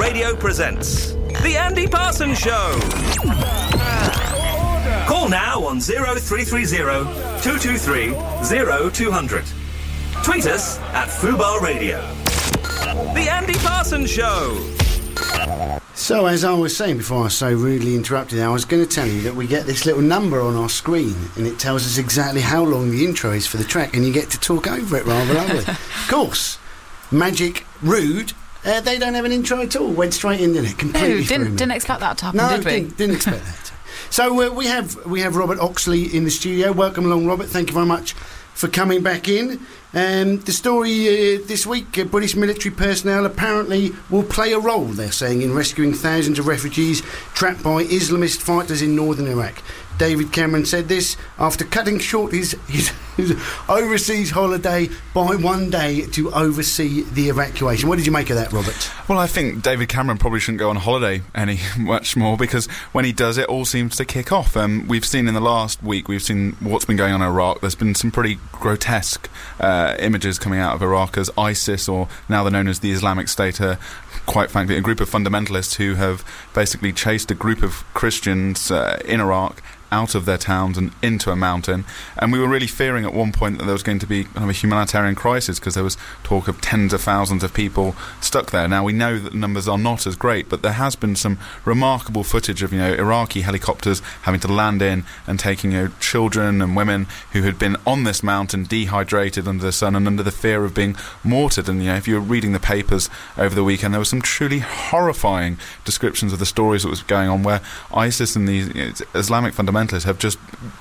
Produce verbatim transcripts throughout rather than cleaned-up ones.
Radio presents The Andy Parsons Show. Call now on zero three three zero, two two three, zero two zero zero. Tweet us at Fubar Radio. The Andy Parsons Show. So, as I was saying before I was so rudely interrupted, I was going to tell you that we get this little number on our screen and it tells us exactly how long the intro is for the track, and you get to talk over it rather lovely. Of course, Magic Rude, uh, they don't have an intro at all. Went straight in, didn't it? Completely no, didn't, through me. didn't expect that to happen, no, did we? Didn't, didn't expect that. So uh, we have we have Robert Oxley in the studio. Welcome along, Robert. Thank you very much for coming back in. Um, the story uh, this week, uh, British military personnel apparently will play a role, they're saying, in rescuing thousands of refugees trapped by Islamist fighters in northern Iraq. David Cameron said this after cutting short his, his, his overseas holiday by one day to oversee the evacuation. What did you make of that, Robert? Well, I think David Cameron probably shouldn't go on holiday any much more, because when he does, it all seems to kick off. Um, we've seen in the last week, we've seen what's been going on in Iraq. There's been some pretty grotesque uh, images coming out of Iraq as ISIS, or now they're known as the Islamic State, uh, quite frankly, a group of fundamentalists who have basically chased a group of Christians uh, in Iraq out of their towns and into a mountain. And we were really fearing at one point that there was going to be kind of a humanitarian crisis, because there was talk of tens of thousands of people stuck there. Now, we know that the numbers are not as great, but there has been some remarkable footage of, you know, Iraqi helicopters having to land in and taking, you know, children and women who had been on this mountain, dehydrated under the sun and under the fear of being mortared. And, you know, if you were reading the papers over the weekend, there were some truly horrifying descriptions of the stories that was going on, where ISIS and these, you know, Islamic fundamentalists have just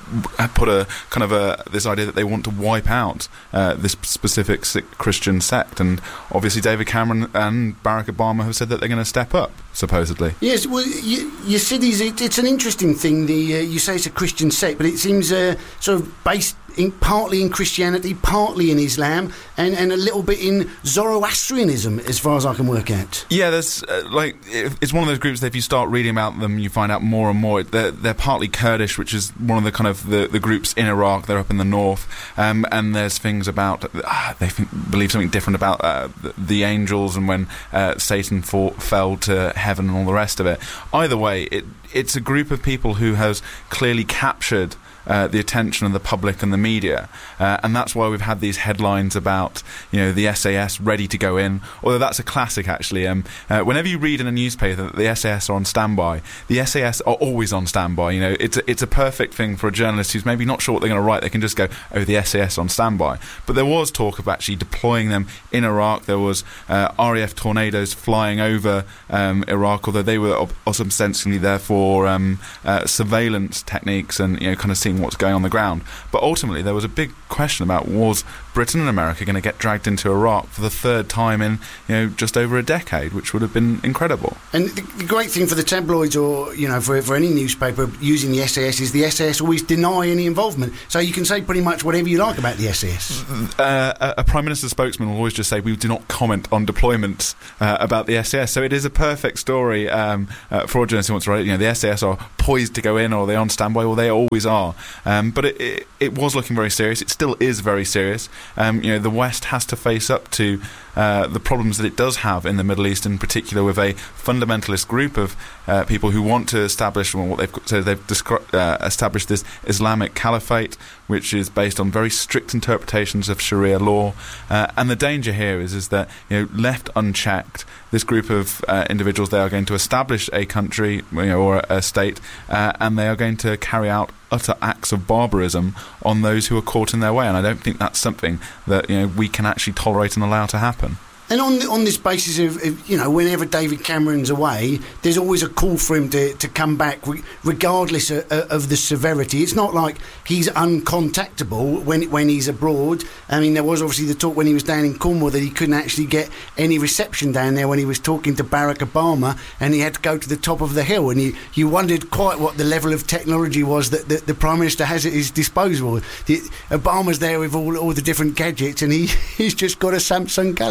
put a kind of a this idea that they want to wipe out uh, this specific Christian sect. And obviously David Cameron and Barack Obama have said that they're going to step up, supposedly. Yes, well, you, you cities, it, it's an interesting thing. The uh, you say it's a Christian sect, but it seems uh, sort of based in, partly in Christianity, partly in Islam, and, and a little bit in Zoroastrianism, as far as I can work out. Yeah, there's uh, like it's one of those groups that if you start reading about them, you find out more and more. They're, they're partly Kurdish, which is one of the kind of the, the groups in Iraq. They're up in the north, um, and there's things about uh, they think, believe something different about uh, the, the angels, and when uh, Satan fought, fell to heaven and all the rest of it. Either way, it it's a group of people who has clearly captured Uh, the attention of the public and the media, uh, and that's why we've had these headlines about, you know, the S A S ready to go in. Although that's a classic, actually. Um, uh, whenever you read in a newspaper that the S A S are on standby, the S A S are always on standby. You know, it's a, it's a perfect thing for a journalist who's maybe not sure what they're going to write. They can just go, "Oh, the S A S on standby." But there was talk of actually deploying them in Iraq. There was uh, R A F tornadoes flying over um, Iraq, although they were ostensibly there for um, uh, surveillance techniques and, you know, kind of seeing what's going on the ground. But ultimately there was a big question about, was Britain and America going to get dragged into Iraq for the third time in, you know, just over a decade, which would have been incredible. And the, the great thing for the tabloids, or, you know, for, for any newspaper using the S A S, is the S A S always deny any involvement. So you can say pretty much whatever you like about the S A S. Uh, a, a Prime Minister spokesman will always just say, we do not comment on deployments uh, about the S A S. So it is a perfect story um, uh, for a journalist who wants to write, you know, the S A S are poised to go in, or they're on standby, or they always are. Um, but it, it, it was looking very serious. It still is very serious. Um, you know, the West has to face up to uh, the problems that it does have in the Middle East, in particular with a fundamentalist group of uh, people who want to establish, well, what they've so they've descri- uh, established this Islamic caliphate, which is based on very strict interpretations of Sharia law. Uh, and the danger here is is that, you know, left unchecked, this group of uh, individuals, they are going to establish a country, you know, or a state, uh, and they are going to carry out utter acts of barbarism on those who are caught in their way. And I don't think that's something that, you know, we can actually tolerate and allow to happen. And on the, on this basis of, of, you know, whenever David Cameron's away, there's always a call for him to, to come back re- regardless of, of the severity. It's not like he's uncontactable when when he's abroad. I mean, there was obviously the talk when he was down in Cornwall that he couldn't actually get any reception down there when he was talking to Barack Obama, and he had to go to the top of the hill. And you, you wondered quite what the level of technology was that the, the Prime Minister has at his disposal. The, Obama's there with all, all the different gadgets, and he, he's just got a Samsung Galaxy or something.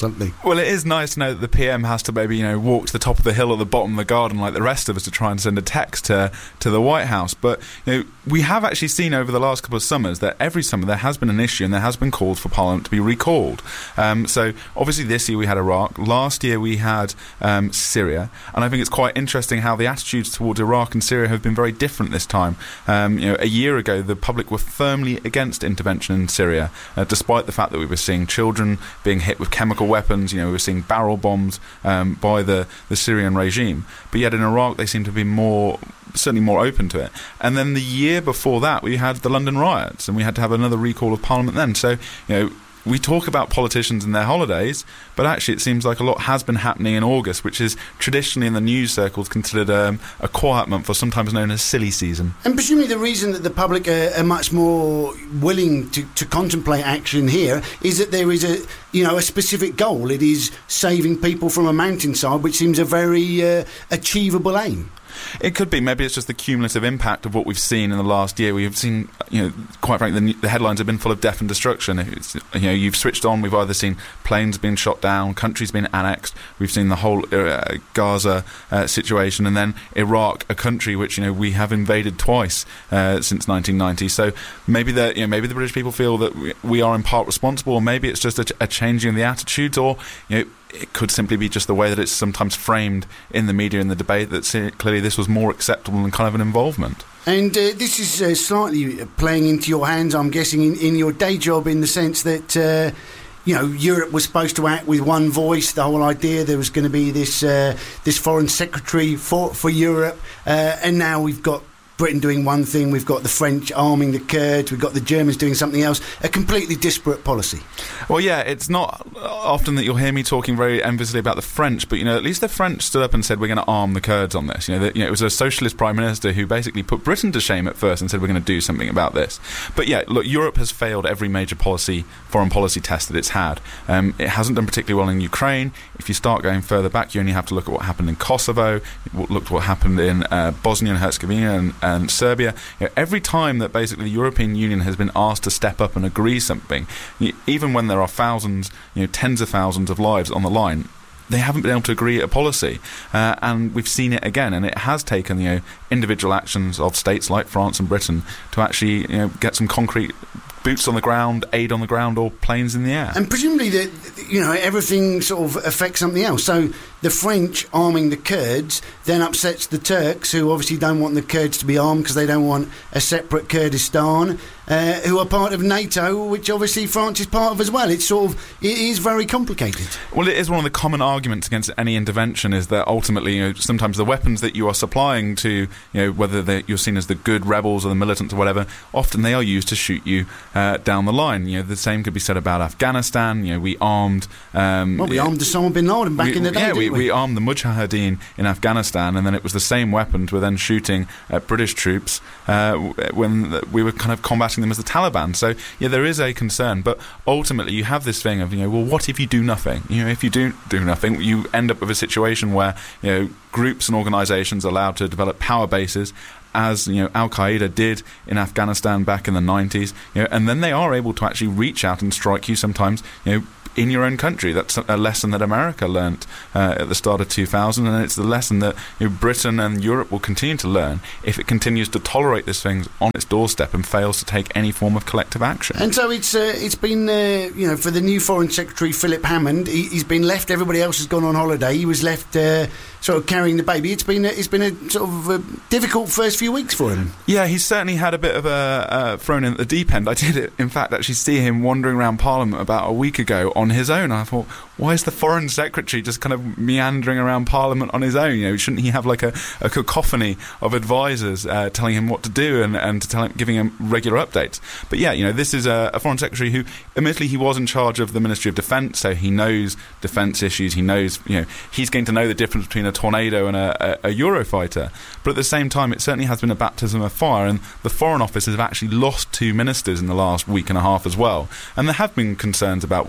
something. Well, it is nice to know that the P M has to maybe, you know, walk to the top of the hill or the bottom of the garden like the rest of us to try and send a text to, to the White House. But, you know, we have actually seen over the last couple of summers that every summer there has been an issue and there has been calls for Parliament to be recalled. Um, so, obviously this year we had Iraq. Last year we had um, Syria. And I think it's quite interesting how the attitudes towards Iraq and Syria have been very different this time. Um, you know, a year ago the public were firmly against intervention in Syria, uh, despite the fact that we were seeing children being hit with chemical weapons. You know, we were seeing barrel bombs um, by the, the Syrian regime. But yet in Iraq they seem to be more, certainly more open to it. And then the year before that we had the London riots and we had to have another recall of Parliament then. So, you know, we talk about politicians and their holidays, but actually it seems like a lot has been happening in August, which is traditionally in the news circles considered um, a quiet month, or sometimes known as silly season. And presumably the reason that the public are, are much more willing to, to contemplate action here is that there is a, you know, a specific goal. It is saving people from a mountainside, which seems a very uh, achievable aim. It could be. Maybe it's just the cumulative impact of what we've seen in the last year. We've seen, you know, quite frankly, the, the headlines have been full of death and destruction. It's, you know, you've switched on. We've either seen planes being shot down, countries being annexed. We've seen the whole uh, Gaza uh, situation, and then Iraq, a country which, you know, we have invaded twice uh, since nineteen ninety. So maybe the, you know, maybe the British people feel that we, we are in part responsible, or maybe it's just a, a changing of the attitudes, or, you know, it could simply be just the way that it's sometimes framed in the media, in the debate, that clearly this was more acceptable than kind of an involvement. And uh, this is uh, slightly playing into your hands, I'm guessing, in, in your day job, in the sense that, uh, you know, Europe was supposed to act with one voice. The whole idea there was going to be this uh, this foreign secretary for, for Europe, uh, and now we've got Britain doing one thing, we've got the French arming the Kurds, we've got the Germans doing something else, a completely disparate policy. Well, yeah, it's not often that you'll hear me talking very emphatically about the French, but, you know, at least the French stood up and said, we're going to arm the Kurds on this. You know, the, you know, it was a socialist prime minister who basically put Britain to shame at first and said, we're going to do something about this. But yeah, look, Europe has failed every major policy, foreign policy test that it's had. Um, it hasn't done particularly well in Ukraine. If you start going further back, you only have to look at what happened in Kosovo, look at what happened in uh, Bosnia and Herzegovina and, and Serbia. You know, every time that basically the European Union has been asked to step up and agree something, you, even when there are thousands, you know, tens of thousands of lives on the line, they haven't been able to agree a policy, uh, and we've seen it again. And it has taken, you know, individual actions of states like France and Britain to actually, you know, get some concrete boots on the ground, aid on the ground, or planes in the air. And presumably, that, you know, everything sort of affects something else. So the French arming the Kurds then upsets the Turks, who obviously don't want the Kurds to be armed because they don't want a separate Kurdistan, uh, who are part of NATO, which obviously France is part of as well. It's sort of, it is very complicated. Well, it is one of the common arguments against any intervention, is that ultimately, you know, sometimes the weapons that you are supplying to, you know, whether you're seen as the good rebels or the militants or whatever, often they are used to shoot you uh, down the line. You know, the same could be said about Afghanistan. You know, we armed... Um, well, we armed Osama bin Laden back we, in the day, yeah, didn't we, we? we armed the Mujahideen in Afghanistan, and then it was the same weapons were then shooting at British troops uh, when we were kind of combating them as the Taliban. So, yeah, there is a concern, but ultimately you have this thing of, you know, well, what if you do nothing? You know, if you do do nothing, you end up with a situation where, you know, groups and organisations are allowed to develop power bases, as, you know, Al-Qaeda did in Afghanistan back in the nineties, you know, and then they are able to actually reach out and strike you sometimes, you know, in your own country. That's a lesson that America learnt uh, at the start of two thousand, and it's the lesson that, you know, Britain and Europe will continue to learn if it continues to tolerate these things on its doorstep and fails to take any form of collective action. And so it's uh, it's been, uh, you know, for the new Foreign Secretary, Philip Hammond, he, he's been left, everybody else has gone on holiday, he was left uh, sort of carrying the baby. It's been a, it's been a sort of a difficult first few weeks for him. Yeah, he's certainly had a bit of a uh, thrown in at the deep end. I did, in fact, actually see him wandering around Parliament about a week ago on his own. I thought, why is the Foreign Secretary just kind of meandering around Parliament on his own? You know, shouldn't he have like a, a cacophony of advisors uh, telling him what to do and, and to tell him, giving him regular updates? But yeah, you know, this is a, a Foreign Secretary who, admittedly, he was in charge of the Ministry of Defence, so he knows defence issues. He knows, you know, he's going to know the difference between a Tornado and a, a, a Eurofighter. But at the same time, it certainly has been a baptism of fire, and the Foreign Office have actually lost two ministers in the last week and a half as well. And there have been concerns about whether they've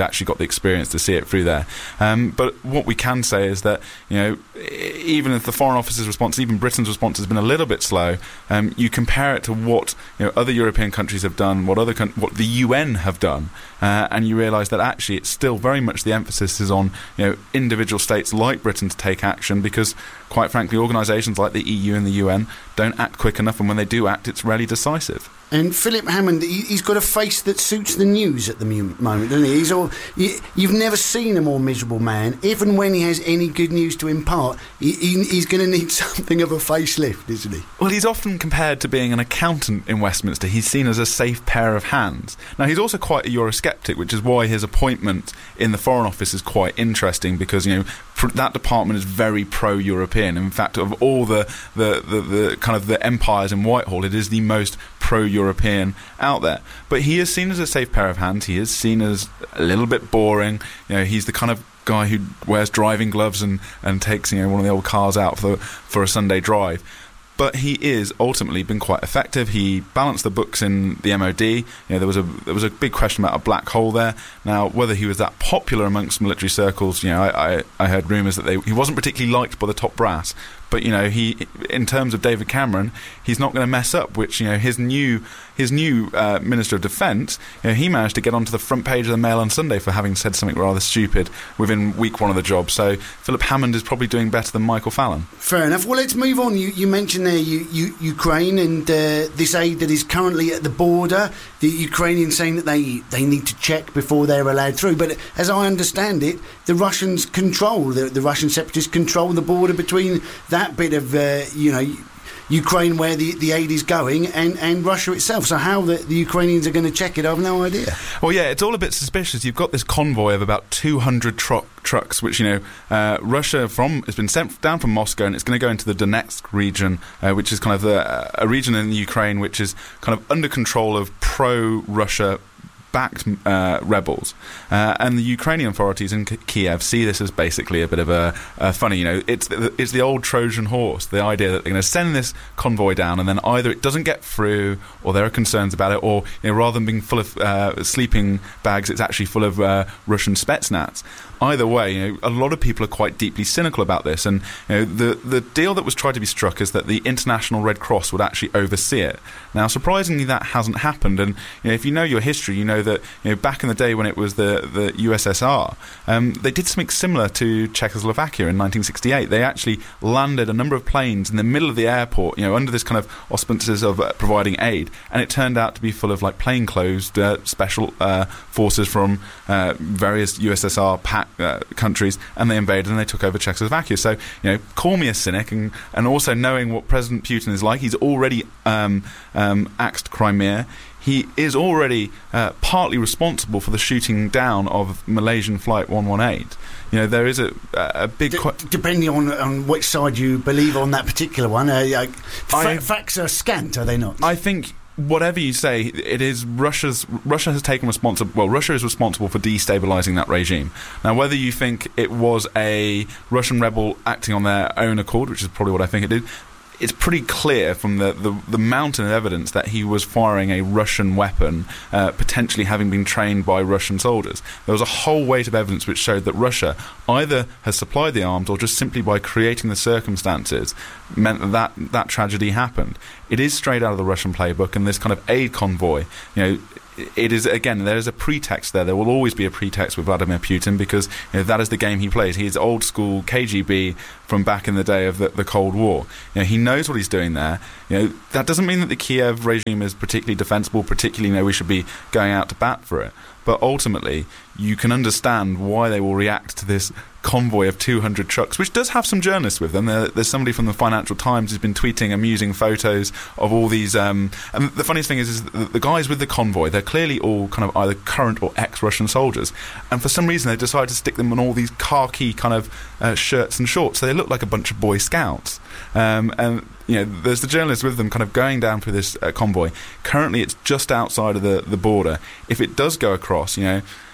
actually got the experience to see it through there. Um, but what we can say is that, you know, even if the Foreign Office's response, even Britain's response has been a little bit slow, um, you compare it to what, you know, other European countries have done, what other con- what the U N have done, uh, and you realise that actually it's still very much the emphasis is on, you know, individual states like Britain to take action, because quite frankly organisations like the E U and the U N don't act quick enough, and when they do act, it's rarely decisive. And Philip Hammond, he, he's got a face that suits the news at the mu- moment, doesn't he? He's all, you, you've never seen a more miserable man. Even when he has any good news to impart, he, he, he's going to need something of a facelift, isn't he? Well, he's often compared to being an accountant in Westminster. He's seen as a safe pair of hands. Now, he's also quite a Eurosceptic, which is why his appointment in the Foreign Office is quite interesting, because, you know, pr- that department is very pro-European. In fact, of all the, the, the, the kind of the empires in Whitehall, it is the most pro-European out there. But he is seen as a safe pair of hands. He is seen as a little bit boring. You know, he's the kind of guy who wears driving gloves and, and takes, you know, one of the old cars out for for a Sunday drive. But he is ultimately been quite effective. He balanced the books in the M O D. You know, there was a there was a big question about a black hole there. Now, whether he was that popular amongst military circles, you know, I I, I heard rumours that they, he wasn't particularly liked by the top brass. But, you know, he, in terms of David Cameron, he's not going to mess up, which, you know, his new his new uh, Minister of Defence, you know, he managed to get onto the front page of the Mail on Sunday for having said something rather stupid within week one of the job. So Philip Hammond is probably doing better than Michael Fallon. Fair enough. Well, let's move on. You, you mentioned there you, you, Ukraine and uh, this aid that is currently at the border, the Ukrainians saying that they, they need to check before they're allowed through. But as I understand it, the Russians control, the, the Russian separatists control the border between that bit of, uh, you know, Ukraine where the, the aid is going and, and Russia itself. So how the, the Ukrainians are going to check it, I have no idea. Well, yeah, it's all a bit suspicious. You've got this convoy of about two hundred tro- trucks, which, you know, uh, Russia from has been sent down from Moscow, and it's going to go into the Donetsk region, uh, which is kind of the, uh, a region in the Ukraine which is kind of under control of pro-Russia backed uh, rebels, uh, and the Ukrainian authorities in K- Kiev see this as basically a bit of a, a funny, you know, it's the, it's the old Trojan horse, the idea that they're going to send this convoy down, and then either it doesn't get through, or there are concerns about it, or, you know, rather than being full of uh, sleeping bags, it's actually full of uh, Russian Spetsnaz. Either way, you know, a lot of people are quite deeply cynical about this, and, you know, the the deal that was tried to be struck is that the International Red Cross would actually oversee it. Now, surprisingly, that hasn't happened, and, you know, if you know your history, you know that, you know, back in the day when it was the the U S S R, um, they did something similar to Czechoslovakia in nineteen sixty-eight. They actually landed a number of planes in the middle of the airport, you know, under this kind of auspices of uh, providing aid, and it turned out to be full of like plainclothes uh, special uh, forces from uh, various U S S R pack Uh, countries, and they invaded and they took over Czechoslovakia. So, you know, call me a cynic, and, and also knowing what President Putin is like, he's already um, um, axed Crimea. He is already uh, partly responsible for the shooting down of Malaysian Flight one one eight. You know, there is a, a big... D- qu- depending on, on which side you believe on that particular one, uh, uh, fa- I, facts are scant, are they not? I think... Whatever you say, it is Russia's. Russia has taken responsible. Well, Russia is responsible for destabilising that regime. Now, whether you think it was a Russian rebel acting on their own accord, which is probably what I think it did, it's pretty clear from the, the, the mountain of evidence that he was firing a Russian weapon, uh, potentially having been trained by Russian soldiers. There was a whole weight of evidence which showed that Russia either has supplied the arms, or just simply by creating the circumstances meant that that, that tragedy happened. It is straight out of the Russian playbook, and this kind of aid convoy, you know, it is, again, there is a pretext there. There will always be a pretext with Vladimir Putin, because, you know, that is the game he plays. He is old school K G B from back in the day of the, the Cold War. You know, he knows what he's doing there. You know, that doesn't mean that the Kiev regime is particularly defensible, particularly, you know, we should be going out to bat for it. But ultimately, you can understand why they will react to this convoy of two hundred trucks, which does have some journalists with them. There, there's somebody from the Financial Times who's been tweeting amusing photos of all these... Um, and the funniest thing is, is the, the guys with the convoy, they're clearly all kind of either current or ex-Russian soldiers. And for some reason, they decided to stick them on all these khaki kind of uh, shirts and shorts. So they look like a bunch of Boy Scouts. Um, and... You know, there's the journalists with them kind of going down through this uh, convoy. Currently, it's just outside of the, the border. If it does go across, you know, you know,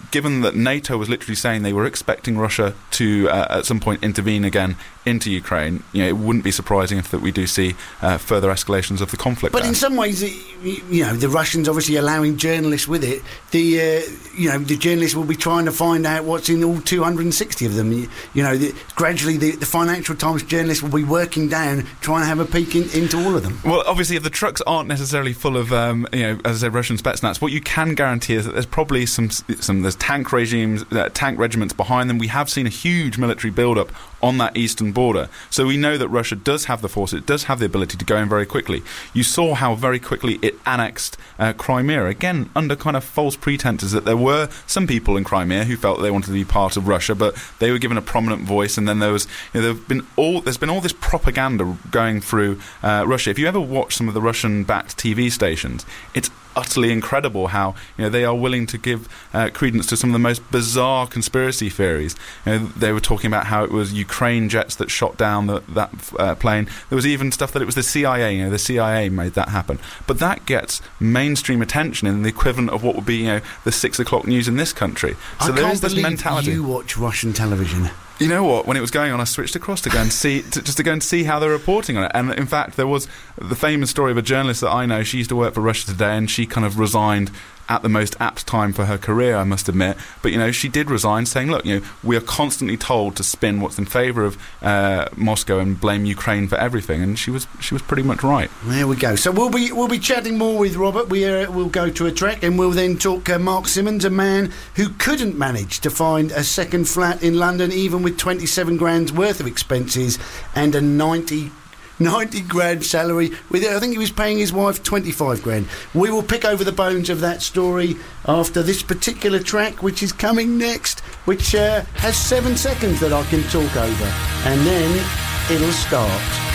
given that NATO was literally saying they were expecting Russia to uh, at some point intervene again into Ukraine, you know, it wouldn't be surprising if that we do see uh, further escalations of the conflict. But there. in some ways, you know, the Russians obviously allowing journalists with it. The uh, you know the journalists will be trying to find out what's in all two hundred sixty of them. You, you know, the, gradually the, the Financial Times journalists will be working down, trying to have a peek in, into all of them. Well, obviously, if the trucks aren't necessarily full of, um, you know, as I said, Russian Spetsnaz, what you can guarantee is that there's probably some some there's tank regimes, uh, tank regiments behind them. We have seen a huge military build-up on that eastern border. So we know that Russia does have the force, it does have the ability to go in very quickly. You saw how very quickly it annexed uh, Crimea, again, under kind of false pretenses that there were some people in Crimea who felt that they wanted to be part of Russia, but they were given a prominent voice, and then there was, you know, there have been all, there's been all this propaganda going through uh, Russia. If you ever watch some of the Russian-backed T V stations, it's utterly incredible how, you know, they are willing to give uh, credence to some of the most bizarre conspiracy theories. You know, they were talking about how it was Ukraine jets that shot down the, that uh, plane. There was even stuff that it was the C I A. You know, the C I A made that happen. But that gets mainstream attention in the equivalent of what would be, you know, the six o'clock news in this country. So I there can't is this believe mentality. You watch Russian television. You know what? When it was going on, I switched across to go and see, to, just to go and see how they're reporting on it. And in fact, there was the famous story of a journalist that I know. She used to work for Russia Today, and she kind of resigned at the most apt time for her career, I must admit. But, you know, she did resign, saying, look, you know, we are constantly told to spin what's in favour of uh, Moscow and blame Ukraine for everything. And she was she was pretty much right. There we go. So we'll be we'll be chatting more with Robert. We uh, we'll go to a track, and we'll then talk uh, Mark Simmons, a man who couldn't manage to find a second flat in London, even with twenty-seven grand's worth of expenses and a ninety grand salary. With it, I think he was paying his wife twenty-five grand. We will pick over the bones of that story after this particular track, which is coming next, which uh, has seven seconds that I can talk over, and then it'll start.